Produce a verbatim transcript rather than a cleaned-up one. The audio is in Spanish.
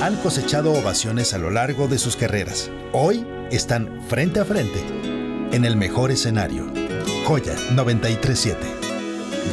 han cosechado ovaciones a lo largo de sus carreras. Hoy están frente a frente en el mejor escenario. Joya noventa y tres punto siete.